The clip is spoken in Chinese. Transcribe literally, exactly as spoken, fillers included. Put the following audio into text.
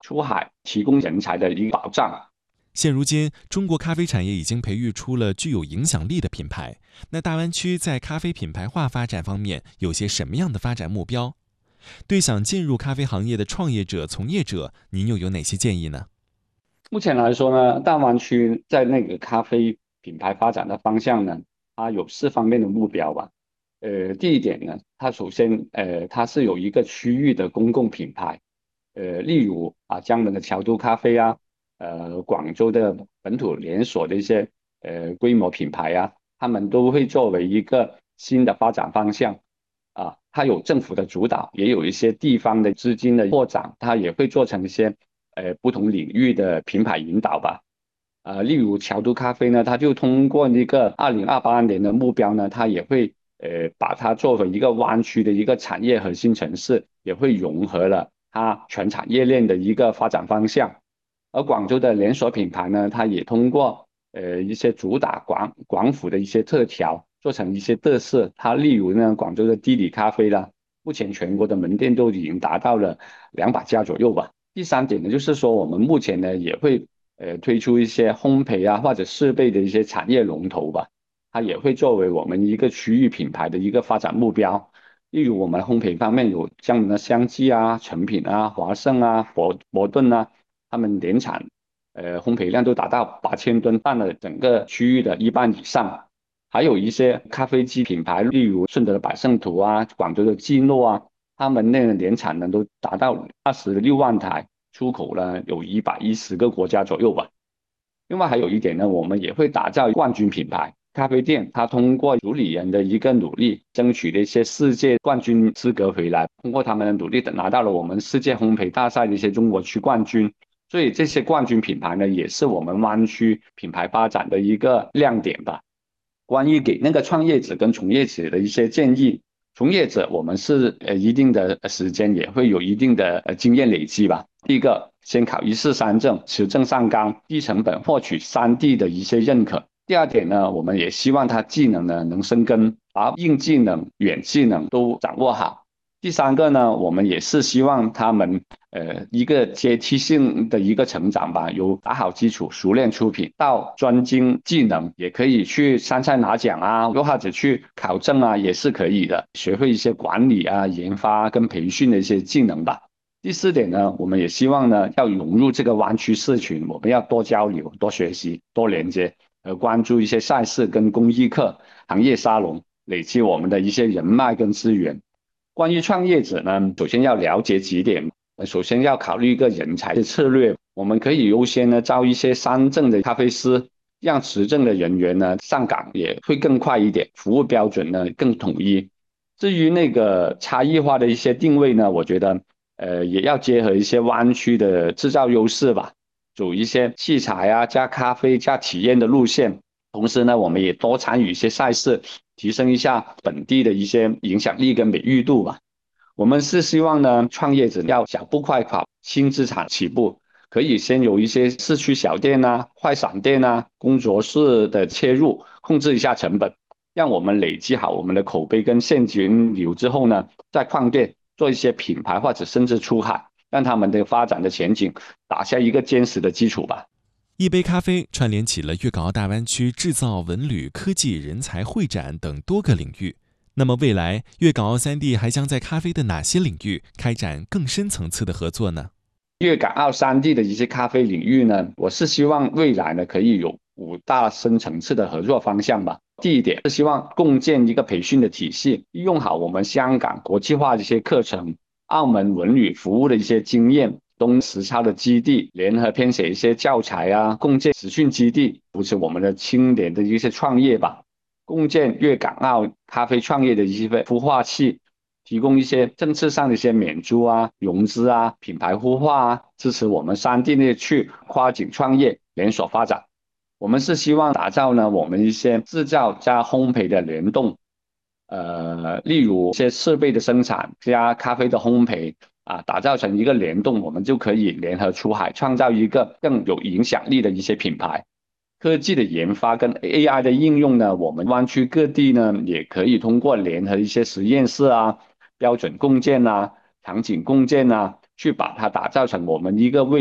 出海，提供人才的一个保障。 现如今，中国咖啡产业已经培育出了具有影响力的品牌。那大湾区在咖啡品牌化发展方面有些什么样的发展目标？对想进入咖啡行业的创业者、从业者，您又有哪些建议呢？ 目前来说呢，大湾区在那个咖啡品牌发展的方向呢，它有四方面的目标吧。呃，第一点呢，它首先呃它是有一个区域的公共品牌，呃，例如啊江门的桥都咖啡啊，呃广州的本土连锁的一些呃规模品牌啊，他们都会作为一个新的发展方向啊。它有政府的主导，也有一些地方的资金的扩展，它也会做成一些呃不同领域的品牌引导吧。呃，例如桥都咖啡呢，它就通过一个二零二八年的目标呢，它也会呃把它作为一个湾区的一个产业核心城市，也会融合了它全产业链的一个发展方向。而广州的连锁品牌呢，它也通过呃一些主打广广府的一些特调，做成一些特色。它例如呢，广州的低里咖啡啦，目前全国的门店都已经达到了两百家左右吧。第三点呢，就是说我们目前呢也会呃推出一些烘焙啊或者设备的一些产业龙头吧，它也会作为我们一个区域品牌的一个发展目标。例如我们烘焙方面有像的香记啊、成品啊、华盛啊、博博顿啊，他们年产呃烘焙量都达到八千吨，占了整个区域的一半以上。还有一些咖啡机品牌，例如顺德的百胜图啊、广州的基诺啊，他们那个年产能都达到二十六万台，出口呢有一百一十个国家左右吧。另外还有一点呢，我们也会打造冠军品牌咖啡店，它通过主理人的一个努力，争取了一些世界冠军资格回来，通过他们的努力，拿到了我们世界烘焙大赛的一些中国区冠军。所以这些冠军品牌呢，也是我们湾区品牌发展的一个亮点吧。关于给那个创业者跟从业者的一些建议，从业者我们是呃一定的时间也会有一定的呃经验累积吧。第一个，先考一试三证，持证上岗，低成本获取三地的一些认可。第二点呢，我们也希望他技能呢能生根，把硬技能、软技能都掌握好。第三个呢，我们也是希望他们呃一个阶梯性的一个成长吧，由打好基础、熟练出品到专精技能，也可以去参赛拿奖啊，又或者去考证啊，也是可以的，学会一些管理啊、研发跟培训的一些技能吧。第四点呢，我们也希望呢要融入这个湾区社群，我们要多交流、多学习、多连接，呃，关注一些赛事跟公益课、行业沙龙，累积我们的一些人脉跟资源。关于创业者呢，首先要了解几点。呃首先要考虑一个人才的策略，我们可以优先呢招一些三证的咖啡师，让持证的人员呢上岗也会更快一点，服务标准呢更统一。至于那个差异化的一些定位呢，我觉得呃也要结合一些湾区的制造优势吧，走一些器材啊加咖啡加体验的路线。同时呢，我们也多参与一些赛事，提升一下本地的一些影响力跟美誉度吧。我们是希望呢，创业者要小步快跑，轻资产起步，可以先有一些市区小店啊、快闪店啊、工作室的切入，控制一下成本，让我们累积好我们的口碑跟现金流之后呢，再创店做一些品牌或者甚至出海，让他们的发展的前景打下一个坚实的基础吧。 一杯咖啡串联起了粤港澳大湾区制造、文旅、科技、人才会展等多个领域。那么未来，粤港澳三地还将在咖啡的哪些领域开展更深层次的合作呢？ 粤港澳三地的一些咖啡领域呢，我是希望未来呢可以有五大深层次的合作方向吧。第一点是希望共建一个培训的体系，利用好我们香港国际化的一些课程、澳门文旅服务的一些经验、东实操的基地，联合编写一些教材啊，共建实训基地，扶持我们的青年的一些创业吧。共建粤港澳咖啡创业的一些孵化器，提供一些政策上的一些免租啊、融资啊、品牌孵化啊，支持我们三地内去跨境创业、连锁发展。我们是希望打造呢，我们一些制造加烘焙的联动，呃，例如一些设备的生产加咖啡的烘焙啊，打造成一个联动，我们就可以联合出海，创造一个更有影响力的一些品牌。科技的研发跟 A I 的应用呢，我们湾区各地呢也可以通过联合一些实验室啊、标准共建啊、场景共建啊， 去把它打造成我们一个为